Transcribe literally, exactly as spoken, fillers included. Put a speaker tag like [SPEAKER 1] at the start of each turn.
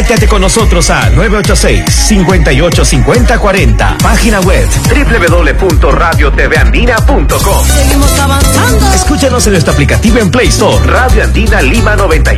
[SPEAKER 1] Comunícate con nosotros a nueve ocho seis, cinco ocho cinco cero cuatro cero. Página web doble u doble u doble u punto radio t v andina punto com.
[SPEAKER 2] Seguimos avanzando.
[SPEAKER 1] Escúchanos en nuestro aplicativo en Play Store. Radio Andina Lima noventa y